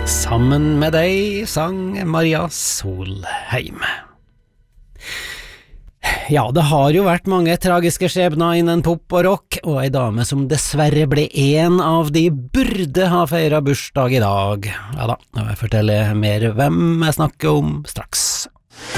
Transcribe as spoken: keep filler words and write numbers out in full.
Sammen med deg sang Maria Solheim. Ja, det har jo vært mange tragiske skjebner innen pop og rock, og ei dame som dessverre ble en av de burde ha feiret bursdag i dag. Ja da, jeg forteller mer hvem jeg snakker om straks.